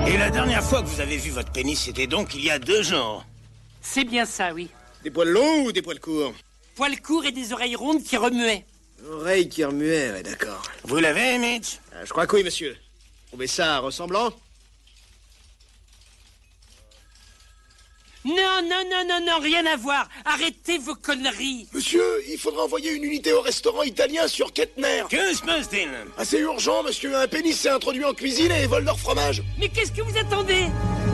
Et la dernière fois que vous avez vu votre pénis, c'était donc il y a 2 jours. C'est bien ça, oui. Des poils longs ou des poils courts? Poils courts et des oreilles rondes qui remuaient. Oreilles qui remuaient, ouais, d'accord. Vous l'avez, Mitch? Je crois que oui, monsieur. Trouvez ça ressemblant? Non, rien à voir. Arrêtez vos conneries. Monsieur, il faudra envoyer une unité au restaurant italien sur Kettner. Que se passe-t-il? Ah, c'est urgent, monsieur. Un pénis s'est introduit en cuisine et vole leur fromage. Mais qu'est-ce que vous attendez?